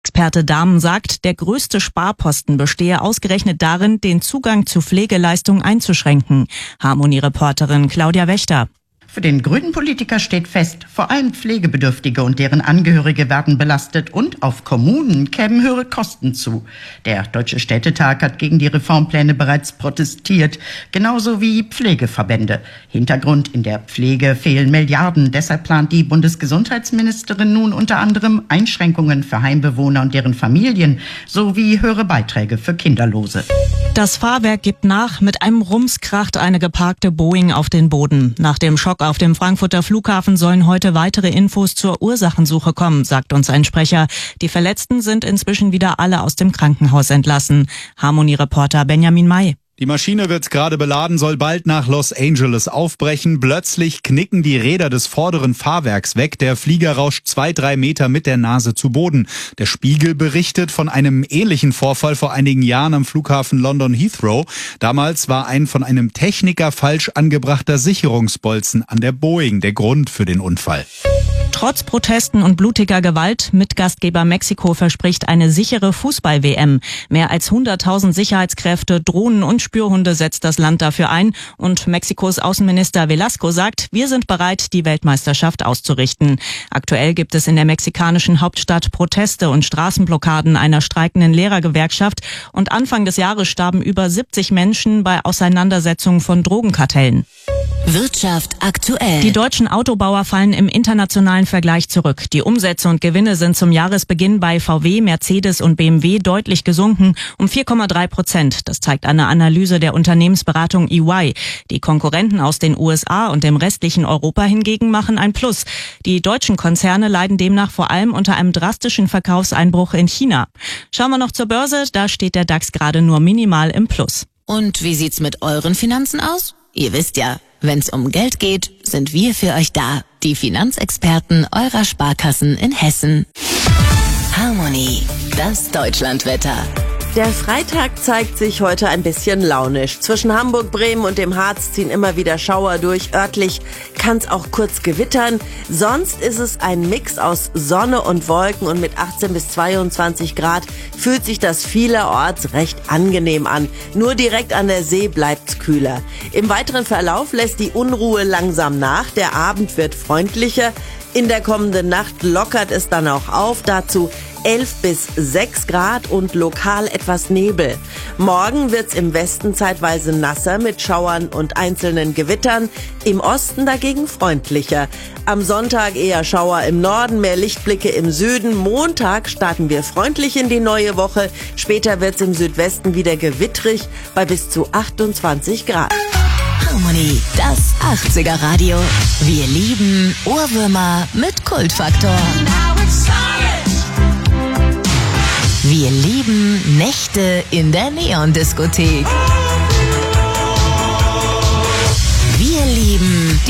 Experte Dahmen sagt, der größte Sparposten bestehe ausgerechnet darin, den Zugang zu Pflegeleistungen einzuschränken. Harmonie-Reporterin Claudia Wächter. Für den grünen Politiker steht fest, vor allem Pflegebedürftige und deren Angehörige werden belastet und auf Kommunen kämen höhere Kosten zu. Der Deutsche Städtetag hat gegen die Reformpläne bereits protestiert, genauso wie Pflegeverbände. Hintergrund: in der Pflege fehlen Milliarden. Deshalb plant die Bundesgesundheitsministerin nun unter anderem Einschränkungen für Heimbewohner und deren Familien sowie höhere Beiträge für Kinderlose. Das Fahrwerk gibt nach. Mit einem Rums kracht eine geparkte Boeing auf den Boden. Nach dem Schock auf dem Frankfurter Flughafen sollen heute weitere Infos zur Ursachensuche kommen, sagt uns ein Sprecher. Die Verletzten sind inzwischen wieder alle aus dem Krankenhaus entlassen. Harmonie-Reporter Benjamin May. Die Maschine wird gerade beladen, soll bald nach Los Angeles aufbrechen. Plötzlich knicken die Räder des vorderen Fahrwerks weg. Der Flieger rauscht 2-3 Meter mit der Nase zu Boden. Der Spiegel berichtet von einem ähnlichen Vorfall vor einigen Jahren am Flughafen London Heathrow. Damals war ein von einem Techniker falsch angebrachter Sicherungsbolzen an der Boeing der Grund für den Unfall. Trotz Protesten und blutiger Gewalt, Mitgastgeber Mexiko verspricht eine sichere Fußball-WM. Mehr als 100.000 Sicherheitskräfte, Drohnen und Spürhunde setzt das Land dafür ein. Und Mexikos Außenminister Velasco sagt, wir sind bereit, die Weltmeisterschaft auszurichten. Aktuell gibt es in der mexikanischen Hauptstadt Proteste und Straßenblockaden einer streikenden Lehrergewerkschaft. Und Anfang des Jahres starben über 70 Menschen bei Auseinandersetzungen von Drogenkartellen. Wirtschaft aktuell. Die deutschen Autobauer fallen im internationalen Vergleich zurück. Die Umsätze und Gewinne sind zum Jahresbeginn bei VW, Mercedes und BMW deutlich gesunken, um 4,3%. Das zeigt eine Analyse der Unternehmensberatung EY. Die Konkurrenten aus den USA und dem restlichen Europa hingegen machen ein Plus. Die deutschen Konzerne leiden demnach vor allem unter einem drastischen Verkaufseinbruch in China. Schauen wir noch zur Börse, da steht der DAX gerade nur minimal im Plus. Und wie sieht's mit euren Finanzen aus? Ihr wisst ja, wenn's um Geld geht, sind wir für euch da. Die Finanzexperten eurer Sparkassen in Hessen. Harmonie, das Deutschlandwetter. Der Freitag zeigt sich heute ein bisschen launisch. Zwischen Hamburg, Bremen und dem Harz ziehen immer wieder Schauer durch. Örtlich kann es auch kurz gewittern. Sonst ist es ein Mix aus Sonne und Wolken und mit 18 bis 22 Grad fühlt sich das vielerorts recht angenehm an. Nur direkt an der See bleibt's kühler. Im weiteren Verlauf lässt die Unruhe langsam nach. Der Abend wird freundlicher. In der kommenden Nacht lockert es dann auch auf. Dazu 11 bis 6 Grad und lokal etwas Nebel. Morgen wird's im Westen zeitweise nasser mit Schauern und einzelnen Gewittern, im Osten dagegen freundlicher. Am Sonntag eher Schauer im Norden, mehr Lichtblicke im Süden. Montag starten wir freundlich in die neue Woche. Später wird's im Südwesten wieder gewittrig bei bis zu 28 Grad. Harmonie, das 80er Radio. Wir lieben Ohrwürmer mit Kultfaktor. Wir lieben Nächte in der Neon-Diskothek. Wir lieben